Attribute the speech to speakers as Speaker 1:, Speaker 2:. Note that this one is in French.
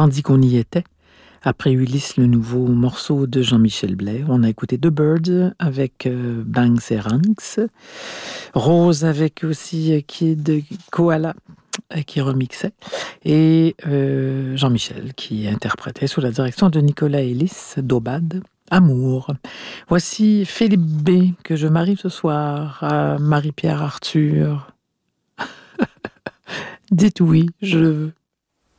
Speaker 1: Tandis qu'on y était, après Ulysse, le nouveau morceau de Jean-Michel Blais, on a écouté The Birds avec Banks et Ranks, Rose avec aussi Kid Koala qui remixait, et Jean-Michel qui interprétait sous la direction de Nicolas Ellis, Daubade, Amour. Voici Philippe B, que je marie ce soir à Marie-Pierre Arthur. Dites oui, je le veux.